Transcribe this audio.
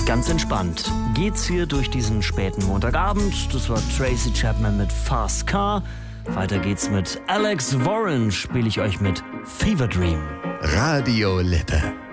Ganz entspannt geht's hier durch diesen späten Montagabend. Das war Tracy Chapman mit Fast Car. Weiter geht's mit Alex Warren, spiele ich euch mit Fever Dream. Radio Lippe.